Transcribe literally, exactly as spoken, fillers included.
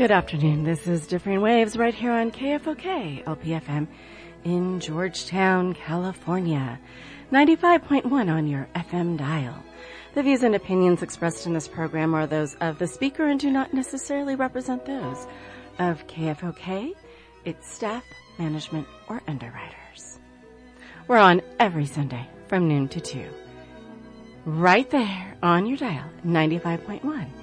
Good afternoon. This is Differing Waves right here on K F O K, L P F M in Georgetown, California. ninety-five point one on your F M dial. The views and opinions expressed in this program are those of the speaker and do not necessarily represent those of K F O K, its staff, management, or underwriters. We're on every Sunday from noon to two. Right there on your dial, ninety-five point one.